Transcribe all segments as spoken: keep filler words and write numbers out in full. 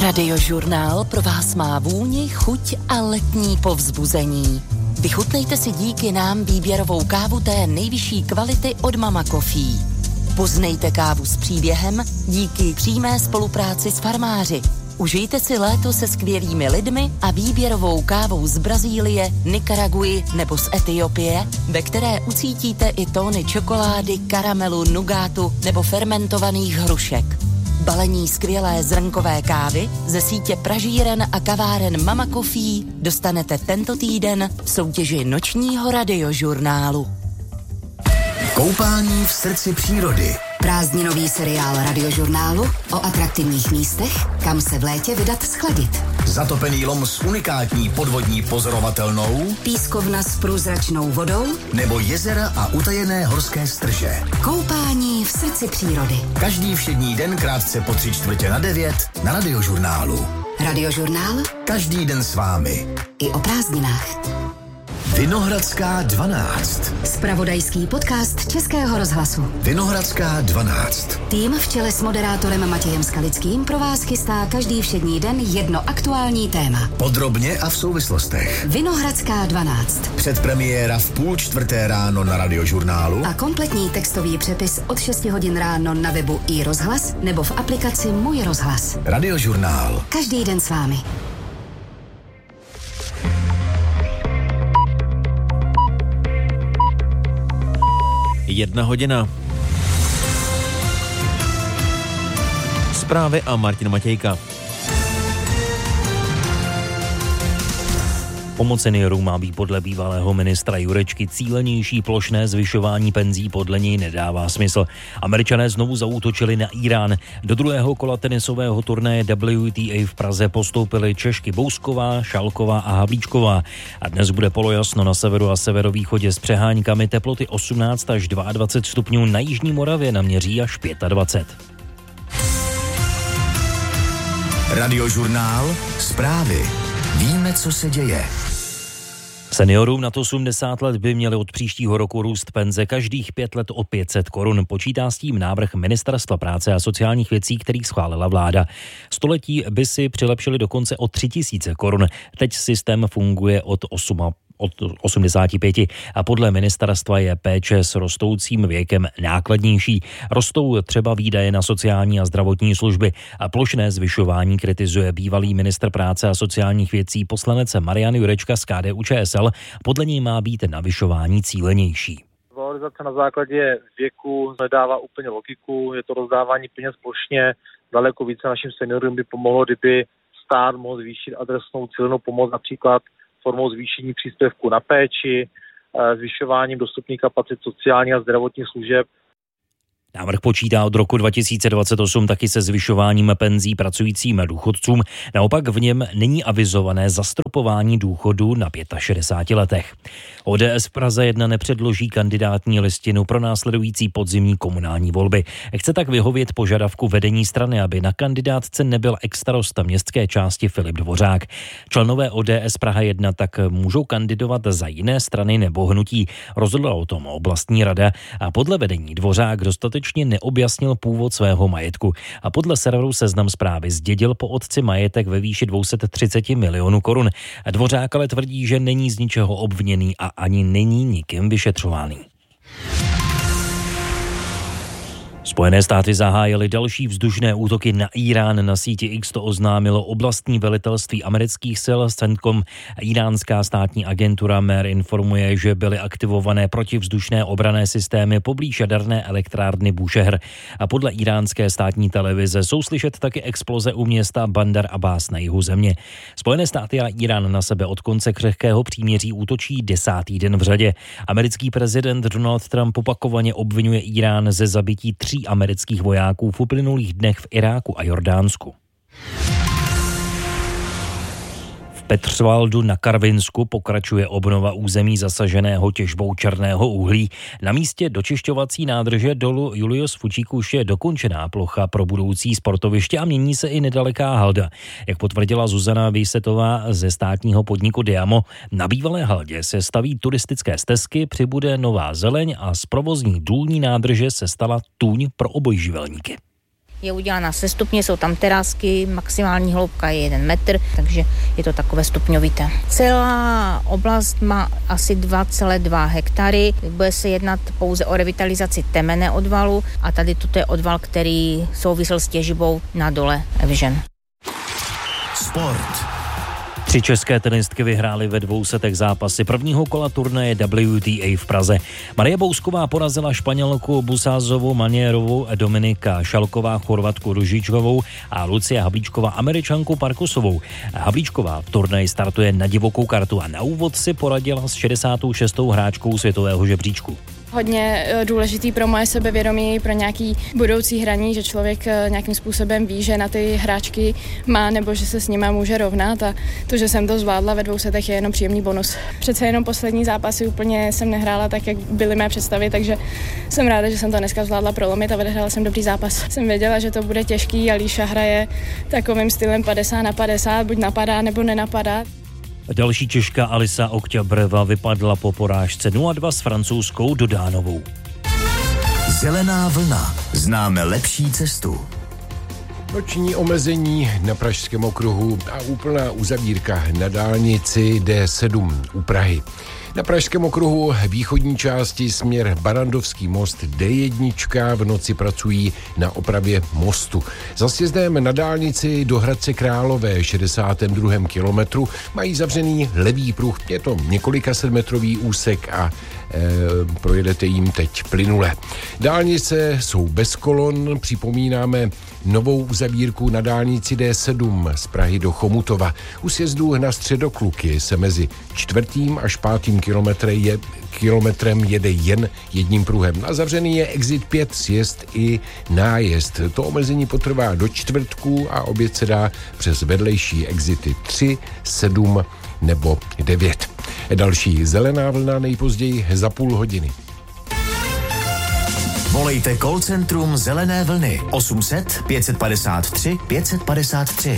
Radiožurnál pro vás má vůni, chuť a letní povzbuzení. Vychutnejte si díky nám výběrovou kávu té nejvyšší kvality od Mama Coffee. Poznejte kávu s příběhem díky přímé spolupráci s farmáři. Užijte si léto se skvělými lidmi a výběrovou kávou z Brazílie, Nikaraguji nebo z Etiopie, ve které ucítíte i tóny čokolády, karamelu, nugátu nebo fermentovaných hrušek. Balení skvělé zrnkové kávy ze sítě pražíren a kaváren Mama Coffee dostanete tento týden v soutěži nočního radiožurnálu. Koupání v srdci přírody. Prázdninový seriál Radiožurnálu o atraktivních místech, kam se v létě vydat schladit. Zatopený lom s unikátní podvodní pozorovatelnou, pískovna s průzračnou vodou nebo jezera a utajené horské strže. Koupání v srdci přírody. Každý všední den krátce po tři čtvrtě na devět na Radiožurnálu. Radiožurnál? Každý den s vámi. I o prázdninách. Vinohradská dvanáct. Zpravodajský podcast Českého rozhlasu. Vinohradská dvanáct. Tým v čele s moderátorem Matějem Skalickým pro vás chystá každý všední den jedno aktuální téma. Podrobně a v souvislostech. Vinohradská dvanáct. Předpremiéra v půl čtvrté ráno na Radiožurnálu. A kompletní textový přepis od šesti hodin ráno na webu i rozhlas nebo v aplikaci Můj rozhlas. Radiožurnál. Každý den s vámi. Jedna hodina. Zprávy a Martin Matějka. Pomoc seniorům má být podle bývalého ministra Jurečky cílenější. Plošné zvyšování penzí podle něj nedává smysl. Američané znovu zaútočili na Irán. Do druhého kola tenisového turnaje W T A v Praze postoupily Češky Bousková, Šalková a Havlíčková. A dnes bude polojasno na severu a severovýchodě s přeháňkami, teploty osmnáct až dvacet dva stupňů, na jižní Moravě naměří až dvacet pět. Radiožurnál. Zprávy. Víme, co se děje. Seniorům nad osmdesát let by měly od příštího roku růst penze každých pět let o pět set korun. Počítá s tím návrh Ministerstva práce a sociálních věcí, který schválila vláda. Století by si přilepšili dokonce o tři tisíce korun. Teď systém funguje od osm od osmdesáti pěti a podle ministerstva je péče s rostoucím věkem nákladnější. Rostou třeba výdaje na sociální a zdravotní služby a plošné zvyšování kritizuje bývalý ministr práce a sociálních věcí poslanec Marian Jurečka z K D U Č S L. Podle něj má být navyšování cílenější. Valorizace na základě věku nedává úplně logiku, je to rozdávání peněz plošně, daleko více našim seniorům by pomohlo, kdyby stát mohl zvýšit adresnou cílenou pomoc, například formou zvýšení příspěvku na péči, zvyšováním dostupných kapacit sociálních a zdravotních služeb. Návrh počítá od roku dva tisíce dvacet osm taky se zvyšováním penzí pracujícím důchodcům. Naopak v něm není avizované zastropování důchodu na šedesáti pěti letech. O D S v Praze jedna nepředloží kandidátní listinu pro následující podzimní komunální volby. Chce tak vyhovět požadavku vedení strany, aby na kandidátce nebyl exstarosta městské části Filip Dvořák. Členové O D S Praha jedna tak můžou kandidovat za jiné strany nebo hnutí. Rozhodla o tom oblastní rada a podle vedení Dvořák dostatečně neobjasnil původ svého majetku a podle serveru Seznam Zprávy zdědil po otci majetek ve výši dvě stě třicet milionů korun. Dvořák ale tvrdí, že není z ničeho obviněný a ani není nikým vyšetřovaný. Spojené státy zahájily další vzdušné útoky na Irán. Na síti X to oznámilo oblastní velitelství amerických sil CENTCOM. Iránská státní agentura M E R informuje, že byly aktivované protivzdušné obranné systémy poblíž jaderné elektrárny Búšehr. A podle iránské státní televize jsou slyšet taky exploze u města Bandar Abbas na jihu země. Spojené státy a Irán na sebe od konce křehkého příměří útočí desátý den v řadě. Americký prezident Donald Trump opakovaně obvinuje Irán ze zabití tří amerických vojáků v uplynulých dnech v Iráku a Jordánsku. V Petřvaldu na Karvinsku pokračuje obnova území zasaženého těžbou černého uhlí. Na místě dočišťovací nádrže dolu Julius Fučík je dokončená plocha pro budoucí sportoviště a mění se i nedaleká halda. Jak potvrdila Zuzana Výsetová ze státního podniku Diamo, na bývalé haldě se staví turistické stezky, přibude nová zeleň a z provozní důlní nádrže se stala tůň pro obojživelníky. je udělána sestupně, jsou tam terásky, maximální hloubka je jeden metr, takže je to takové stupňovité. Celá oblast má asi dva celé dva hektary, bude se jednat pouze o revitalizaci temene odvalu a tady toto je odval, který souvisel s těžbou na dole Evžen. Sport. Tři české tenistky vyhrály ve dvou setech zápasy prvního kola turnaje W T A v Praze. Marie Bousková porazila Španělku Busázovou Manierovou, Dominika Šalková Chorvatku Ružičkovou a Lucie Havlíčková Američanku Parkusovou. Havlíčková v turnaji startuje na divokou kartu a na úvod si poradila s šedesátou šestou hráčkou světového žebříčku. Hodně důležitý pro moje sebevědomí, pro nějaký budoucí hraní, že člověk nějakým způsobem ví, že na ty hráčky má nebo že se s nima může rovnat a to, že jsem to zvládla ve dvou setech, je jenom příjemný bonus. Přece jenom poslední zápasy úplně jsem nehrála tak, jak byly mé představy, takže jsem ráda, že jsem to dneska zvládla prolomit a odehrála jsem dobrý zápas. Jsem věděla, že to bude těžký a Líša hraje takovým stylem padesát na padesát, buď napadá nebo nenapadá. Další Češka Alisa Okťabreva vypadla po porážce nula dva s francouzskou Dodánovou. Zelená vlna. Známe lepší cestu. Noční omezení na Pražském okruhu a úplná uzavírka na dálnici D sedm u Prahy. Na Pražském okruhu východní části směr Barandovský most D jedna v noci pracují na opravě mostu. Za sjezdem na dálnici do Hradce Králové šedesátém druhém kilometru mají zavřený levý pruh. Je to několika setmetrový úsek a e, projedete jim teď plynule. Dálnice jsou bez kolon, připomínáme novou uzavírku na dálnici D sedm z Prahy do Chomutova. U sjezdu na Středokluky se mezi čtvrtým až pátým kilometrem, je, kilometrem jede jen jedním pruhem. A zavřený je exit pět, sjezd i nájezd. To omezení potrvá do čtvrtku a oběd se dá přes vedlejší exity tři, sedm nebo devět. Další zelená vlna nejpozději za půl hodiny. Volejte call centrum Zelené vlny osm set pět padesát tři pět padesát tři.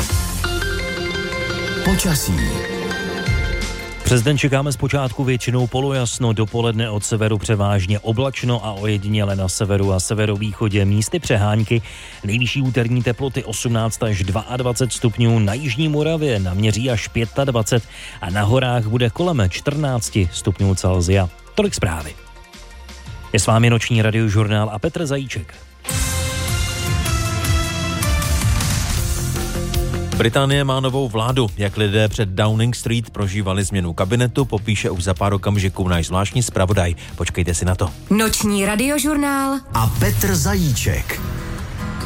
Počasí. Přes den čekáme zpočátku většinou polojasno, dopoledne od severu převážně oblačno a ojediněle na severu a severovýchodě místy přehánky. Nejvyšší úterní teploty osmnáct až dvacet dva stupňů, na jižní Moravě naměří až dvacet pět a na horách bude kolem čtrnáct stupňů Celsia. Tolik zprávy. Je s vámi noční radiožurnál a Petr Zajíček. Británie má novou vládu. Jak lidé před Downing Street prožívali změnu kabinetu, popíše už za pár okamžiků náš zvláštní zpravodaj. Počkejte si na to. Noční radiožurnál a Petr Zajíček.